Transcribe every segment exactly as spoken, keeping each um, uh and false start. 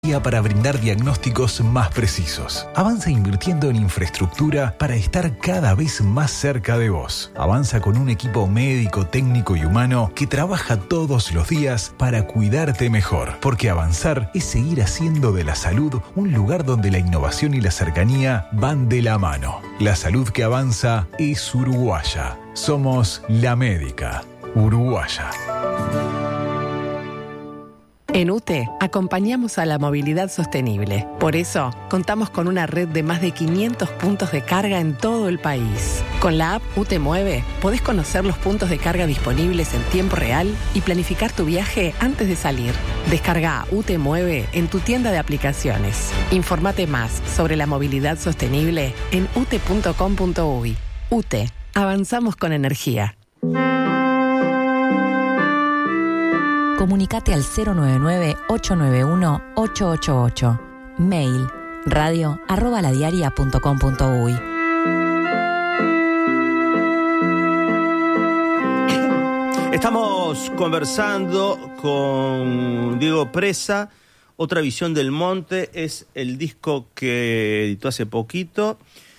para brindar diagnósticos más precisos. Avanza invirtiendo en infraestructura para estar cada vez más cerca de vos. Avanza con un equipo médico, técnico y humano que trabaja todos los días para cuidarte mejor. Porque avanzar es seguir haciendo de la salud un lugar donde la innovación y la cercanía van de la mano. La salud que avanza es uruguaya. Somos La Médica, uruguaya. En U T E acompañamos a la movilidad sostenible. Por eso, contamos con una red de más de quinientos puntos de carga en todo el país. Con la app U T E Mueve, podés conocer los puntos de carga disponibles en tiempo real y planificar tu viaje antes de salir. Descarga U T E Mueve en tu tienda de aplicaciones. Informate más sobre la movilidad sostenible en u t e punto com punto u y. U T E, avanzamos con energía. Comunicate al cero nueve nueve, ocho nueve uno, ocho ocho ocho. Mail radio arroba ladiaria punto com punto u y. Estamos conversando con Diego Presa. Otra visión del monte es el disco que editó hace poquito,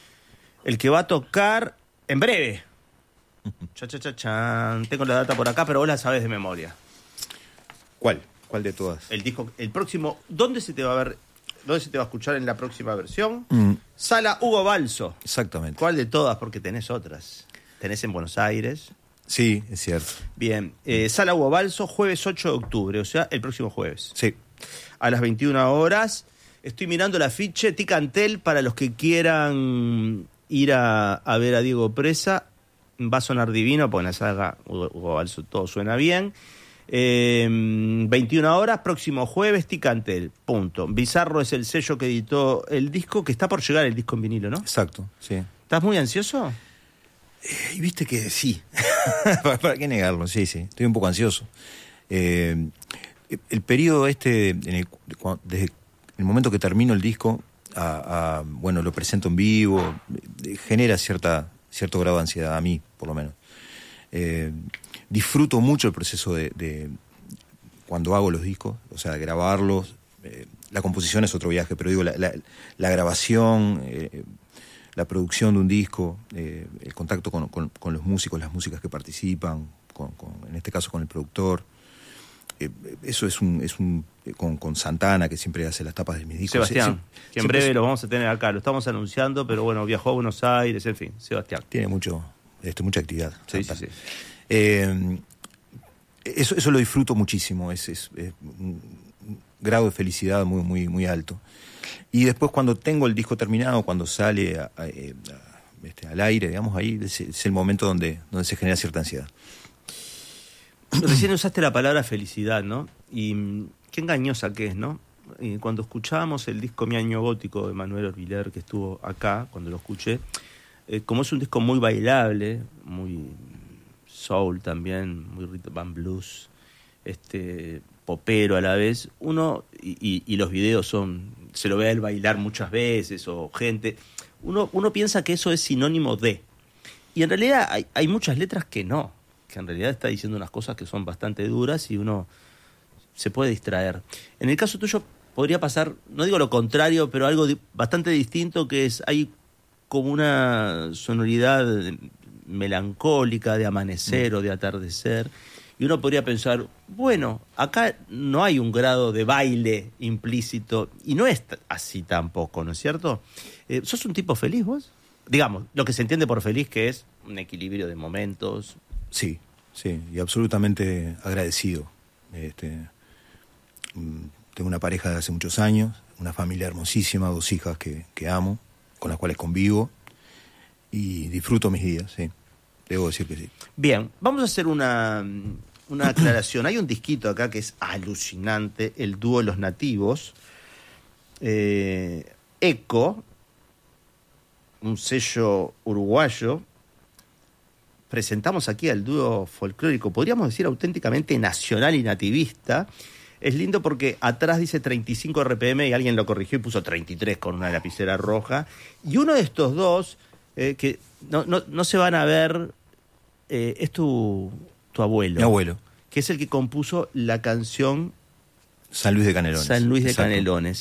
el que va a tocar en breve. Cha, cha, cha, chan. Tengo la data por acá, pero vos la sabés de memoria. ¿Cuál? ¿Cuál de todas? El disco, el próximo, ¿dónde se te va a ver? ¿Dónde se te va a escuchar en la próxima versión? Mm. Sala Hugo Balso. Exactamente. ¿Cuál de todas? Porque tenés otras. Tenés en Buenos Aires. Sí, es cierto. Bien. Eh, Sala Hugo Balso, jueves ocho de octubre, o sea, el próximo jueves. Sí. A las veintiuna horas. Estoy mirando el afiche, Ticantel, para los que quieran ir a, a ver a Diego Presa. Va a sonar divino, porque en la saga Hugo, Hugo Balso todo suena bien. Eh, veintiuna horas, próximo jueves, Ticantel, punto. Bizarro es el sello que editó el disco, que está por llegar el disco en vinilo, ¿no? Exacto, sí. ¿Estás muy ansioso? Eh, y viste que sí. ¿Para, ¿Para qué negarlo? Sí, sí. Estoy un poco ansioso. Eh, el periodo este, en el, desde el momento que termino el disco, a, a, bueno, lo presento en vivo, genera cierta, cierto grado de ansiedad, a mí, por lo menos. Eh, disfruto mucho el proceso de, de cuando hago los discos, o sea, de grabarlos. Eh, la composición es otro viaje, pero digo, la, la, la grabación, eh, la producción de un disco, eh, el contacto con, con, con los músicos, las músicas que participan, con, con, en este caso con el productor. Eh, eso es un... Es un con, con Santana, que siempre hace las tapas de mis discos. Sebastián, sí, que en breve lo vamos a tener acá, lo estamos anunciando, pero bueno, viajó a Buenos Aires, en fin, Sebastián. Tiene mucho, este, mucha actividad. Sí, sí, sí. Eh, eso, eso lo disfruto muchísimo, es, es, es un grado de felicidad muy, muy, muy alto. Y después cuando tengo el disco terminado, cuando sale a, a, a, este, al aire, digamos, ahí es, es el momento donde, donde se genera cierta ansiedad. Recién usaste la palabra felicidad, ¿no? Y qué engañosa que es, ¿no? Y cuando escuchábamos el disco Mi Año Gótico de Manuel Orbiler, que estuvo acá, cuando lo escuché, eh, como es un disco muy bailable, muy soul también, muy rhythm and blues, este, popero a la vez, uno, y, y, y los videos son, se lo ve a él bailar muchas veces, o gente, uno, uno piensa que eso es sinónimo de, y en realidad hay, hay muchas letras que no, que en realidad está diciendo unas cosas que son bastante duras y uno se puede distraer. En el caso tuyo podría pasar, no digo lo contrario, pero algo di- bastante distinto, que es, hay como una sonoridad melancólica de amanecer mm. o de atardecer, y uno podría pensar, bueno, acá no hay un grado de baile implícito, y no es t- así tampoco, ¿no es cierto? Eh, ¿Sos un tipo feliz vos? Digamos, lo que se entiende por feliz, que es un equilibrio de momentos. Sí, sí, y absolutamente agradecido. Este, tengo una pareja de hace muchos años, una familia hermosísima, dos hijas que, que amo, con las cuales convivo, y disfruto mis días, sí. Debo decir que sí. Bien, vamos a hacer una, una aclaración. Hay un disquito acá que es alucinante, el dúo Los Nativos. Eh, Eco, un sello uruguayo. Presentamos aquí al dúo folclórico, podríamos decir auténticamente nacional y nativista. Es lindo porque atrás dice treinta y cinco R P M y alguien lo corrigió y puso treinta y tres con una lapicera roja. Y uno de estos dos, eh, que no, no, no se van a ver, eh, es tu, tu abuelo. Mi abuelo. Que es el que compuso la canción San Luis de Canelones. San Luis de Exacto. Canelones.